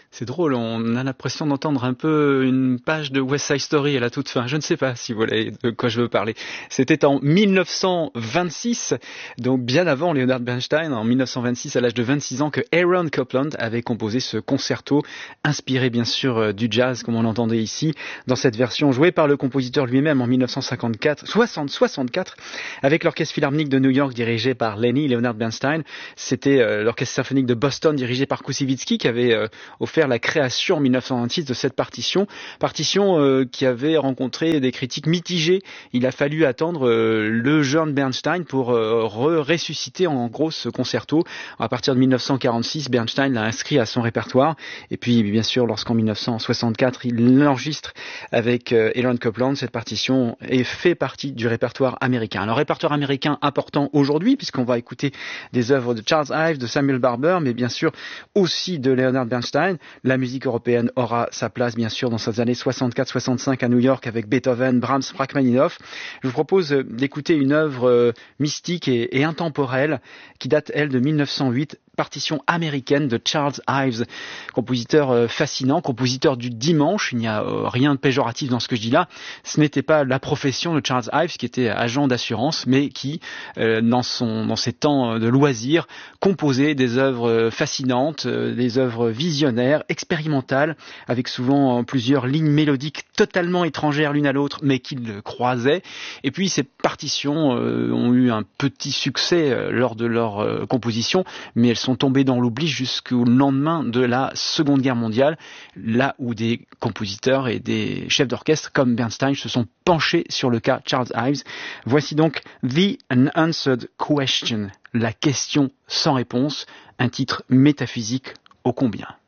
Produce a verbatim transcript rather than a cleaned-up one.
C'est drôle, on a l'impression d'entendre un peu une page de West Side Story à la toute fin. Je ne sais pas si vous voyez de quoi je veux parler. C'était en mille neuf cent vingt-six, donc bien avant Leonard Bernstein, en mille neuf cent vingt-six, à l'âge de vingt-six ans, que Aaron Copland avait composé ce concerto, inspiré bien sûr du jazz, comme on l'entendait ici, dans cette version jouée par le compositeur lui-même en mille neuf cent cinquante-quatre, soixante, soixante-quatre, avec l'Orchestre Philharmonique de New York dirigé par Lenny Leonard Bernstein. C'était euh, l'Orchestre Symphonique de Boston dirigé par Koussevitzky qui avait euh, offert la création en mille neuf cent vingt-six de cette partition, partition euh, qui avait rencontré des critiques mitigées. Il a fallu attendre euh, le jeune Bernstein pour euh, ressusciter en gros ce concerto. À partir de mille neuf cent quarante-six, Bernstein l'a inscrit à son répertoire. Et puis bien sûr, lorsqu'en mille neuf cent soixante-quatre, il l'enregistre avec euh, Aaron Copland, cette partition est fait partie du répertoire américain. Alors répertoire américain important aujourd'hui, puisqu'on va écouter des œuvres de Charles Ives, de Samuel Barber, mais bien sûr aussi de Leonard Bernstein. La musique européenne aura sa place, bien sûr, dans ces années soixante-quatre soixante-cinq à New York avec Beethoven, Brahms, Rachmaninoff. Je vous propose d'écouter une œuvre mystique et, et intemporelle qui date, elle, de mille neuf cent huit, partition américaine de Charles Ives, compositeur fascinant, compositeur du dimanche. Il n'y a rien de péjoratif dans ce que je dis là. Ce n'était pas la profession de Charles Ives qui était agent d'assurance, mais qui, euh, dans son, dans ses temps de loisirs, composait des œuvres fascinantes, euh, des œuvres visionnaires, expérimentales, avec souvent plusieurs lignes mélodiques totalement étrangères l'une à l'autre, mais qui le croisaient. Et puis ces partitions euh, ont eu un petit succès euh, lors de leur euh, composition, mais elles sont tombées dans l'oubli jusqu'au lendemain de la Seconde Guerre mondiale, là où des compositeurs et des chefs d'orchestre comme Bernstein se sont penchés sur le cas Charles Ives. Voici donc The Unanswered Question, la question sans réponse, un titre métaphysique ô combien.